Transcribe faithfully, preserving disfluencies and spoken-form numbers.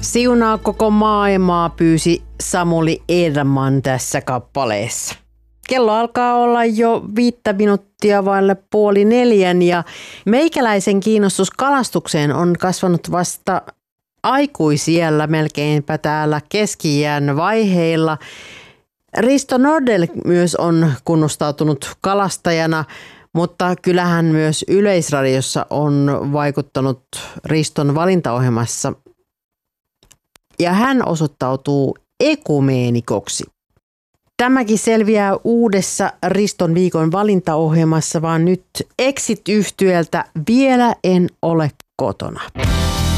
Siunaa koko maailmaa pyysi Samuli Edelman tässä kappaleessa. Kello alkaa olla jo viittä minuuttia vaille puoli neljän ja meikäläisen kiinnostus kalastukseen on kasvanut vasta aikuisiällä melkeinpä täällä keski-iän vaiheilla. Risto Nordell myös on kunnostautunut kalastajana, mutta kyllähän myös Yleisradiossa on vaikuttanut Riston valintaohjelmassa ja hän osoittautuu ekumeenikoksi. Tämäkin selviää uudessa Riston viikon valintaohjelmassa, vaan nyt Exit-yhtyeltä Vielä en ole kotona.